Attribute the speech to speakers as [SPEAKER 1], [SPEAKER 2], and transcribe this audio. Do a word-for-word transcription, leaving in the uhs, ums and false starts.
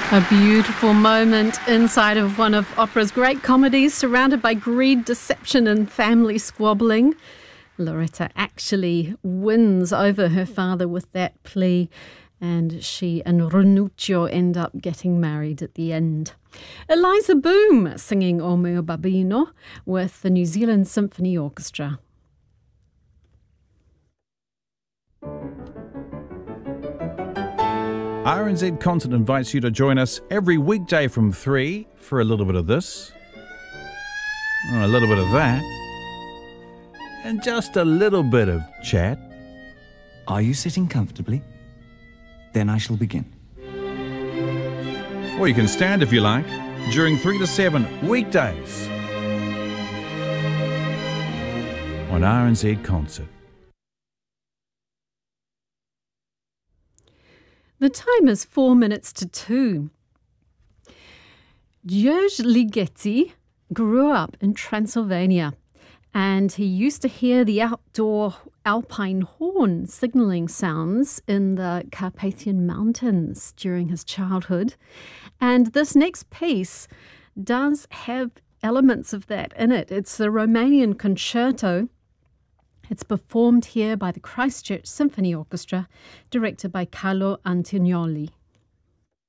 [SPEAKER 1] A beautiful moment inside of one of opera's great comedies, surrounded by greed, deception and family squabbling. Loretta actually wins over her father with that plea, and she and Ranuccio end up getting married at the end. Eliza Boom singing O Meu Babino with the New Zealand Symphony Orchestra.
[SPEAKER 2] R N Z Concert invites you to join us every weekday from three for a little bit of this, and a little bit of that, and just a little bit of chat.
[SPEAKER 3] Are you sitting comfortably? Then I shall begin.
[SPEAKER 2] Or you can stand if you like, during three to seven weekdays on R N Z Concert.
[SPEAKER 1] The time is four minutes to two. Gheorghe Ligeti grew up in Transylvania, and he used to hear the outdoor alpine horn signalling sounds in the Carpathian Mountains during his childhood. And this next piece does have elements of that in it. It's the Romanian Concerto. It's performed here by the Christchurch Symphony Orchestra, directed by Carlo Antonioli.